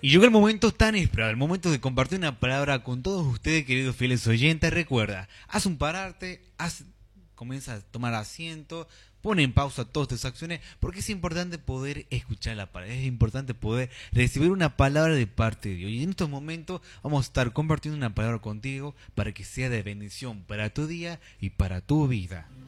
Y llegó el momento tan esperado, el momento de compartir una palabra con todos ustedes, queridos fieles oyentes. Recuerda, haz un pararte, comienza a tomar asiento, pone en pausa todas tus acciones, porque es importante poder escuchar la palabra, es importante poder recibir una palabra de parte de Dios. Y en estos momentos vamos a estar compartiendo una palabra contigo para que sea de bendición para tu día y para tu vida.